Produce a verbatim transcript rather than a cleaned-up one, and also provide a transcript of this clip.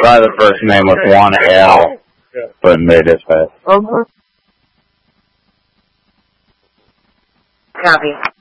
Try the first name with one L, but mid dispatch. Over. Copy.